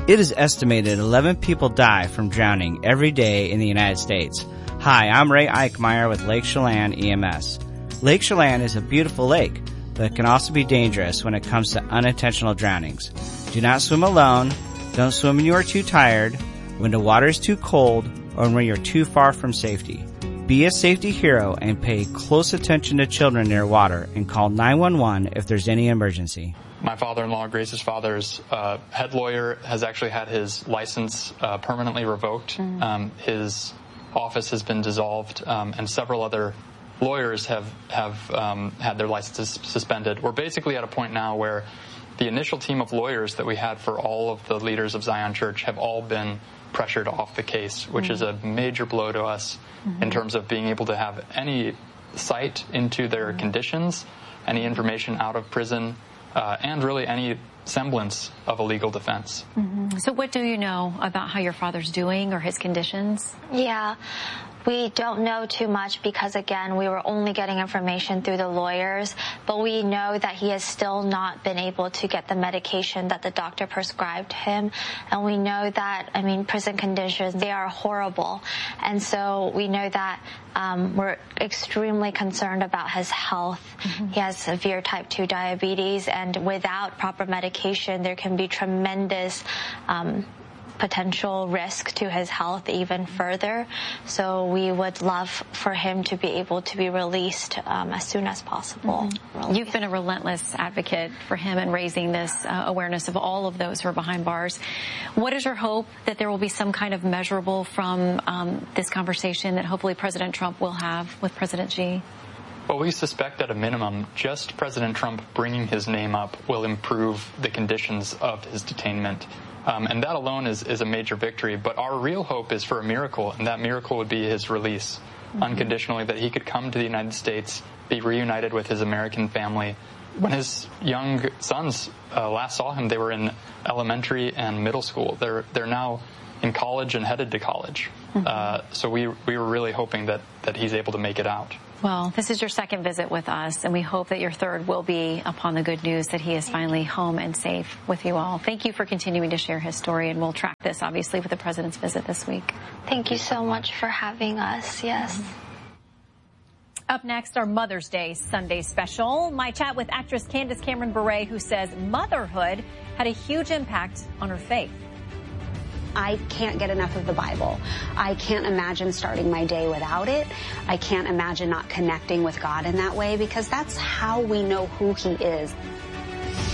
It is estimated 11 people die from drowning every day in the United States. Hi, I'm Ray Eichmeyer with Lake Chelan EMS. Lake Chelan is a beautiful lake, but it can also be dangerous when it comes to unintentional drownings. Do not swim alone, don't swim when you are too tired, when the water is too cold, or when you're too far from safety. Be a safety hero and pay close attention to children near water and call 911 if there's any emergency. My father-in-law, Grace's father's head lawyer, has actually had his license permanently revoked. His office has been dissolved, and several other lawyers have had their licenses suspended. We're basically at a point now where the initial team of lawyers that we had for all of the leaders of Zion Church have all been pressured off the case, which is a major blow to us in terms of being able to have any sight into their conditions, any information out of prison, and really any semblance of a legal defense. So what do you know about how your father's doing or his conditions? Yeah, we don't know too much because, again, we were only getting information through the lawyers, but we know that he has still not been able to get the medication that the doctor prescribed him. And we know that, prison conditions, they are horrible. And so we know that we're extremely concerned about his health. He has severe type 2 diabetes, and without proper medication, there can be tremendous potential risk to his health even further. So we would love for him to be able to be released as soon as possible. You've been a relentless advocate for him and raising this awareness of all of those who are behind bars. What is your hope that there will be some kind of measurable from this conversation that hopefully President Trump will have with President Xi? Well, we suspect at a minimum, just President Trump bringing his name up will improve the conditions of his detainment. And that alone is a major victory. But our real hope is for a miracle, and that miracle would be his release unconditionally, that he could come to the United States, be reunited with his American family. When his young sons last saw him, they were in elementary and middle school. They're now in college and headed to college. So we were really hoping that he's able to make it out. Well, this is your second visit with us, and we hope that your third will be upon the good news that he is finally home and safe with you all. Thank you for continuing to share his story, and we'll track this, obviously, with the president's visit this week. Thank you so much for having us. Yes. Up next, our Mother's Day Sunday special. My chat with actress Candace Cameron Bure, who says motherhood had a huge impact on her faith. I can't get enough of the Bible. I can't imagine starting my day without it. I can't imagine not connecting with God in that way, because that's how we know who He is.